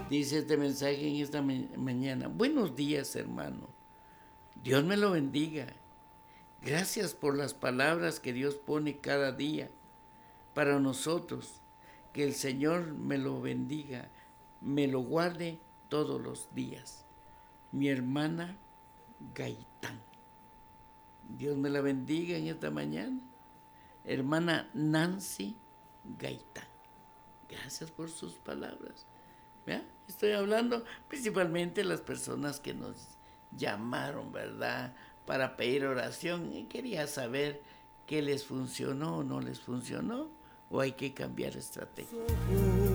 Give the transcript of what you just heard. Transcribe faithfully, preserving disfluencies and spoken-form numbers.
Dice este mensaje en esta mañana: buenos días, hermano. Dios me lo bendiga. Gracias por las palabras que Dios pone cada día para nosotros. Que el Señor me lo bendiga, me lo guarde todos los días. Mi hermana Gaitán. Dios me la bendiga en esta mañana. Hermana Nancy Gaitán. Gracias por sus palabras. ¿Vea? Estoy hablando principalmente de las personas que nos llamaron, ¿verdad?, para pedir oración, y quería saber qué les funcionó o no les funcionó, o hay que cambiar estrategia.